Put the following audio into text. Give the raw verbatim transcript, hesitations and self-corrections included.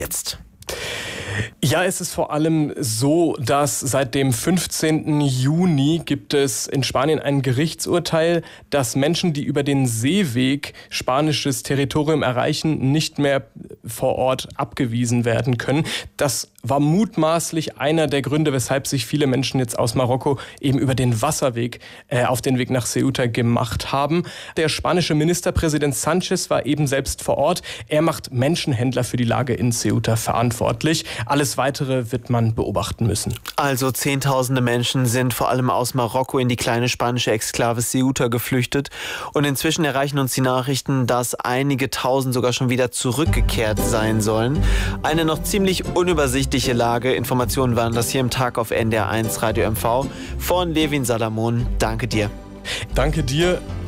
Jetzt. Ja, es ist vor allem so, dass seit dem fünfzehnten Juni gibt es in Spanien ein Gerichtsurteil, dass Menschen, die über den Seeweg spanisches Territorium erreichen, nicht mehr vor Ort abgewiesen werden können. Das war mutmaßlich einer der Gründe, weshalb sich viele Menschen jetzt aus Marokko eben über den Wasserweg äh, auf den Weg nach Ceuta gemacht haben. Der spanische Ministerpräsident Sánchez war eben selbst vor Ort. Er macht Menschenhändler für die Lage in Ceuta verantwortlich. Alles Weitere wird man beobachten müssen. Also Zehntausende Menschen sind vor allem aus Marokko in die kleine spanische Exklave Ceuta geflüchtet. Und inzwischen erreichen uns die Nachrichten, dass einige Tausend sogar schon wieder zurückgekehrt sein sollen. Eine noch ziemlich unübersichtliche Lage. Informationen waren das hier im Tag auf N D R eins Radio M V. Von Levin Salamon. Danke dir. Danke dir.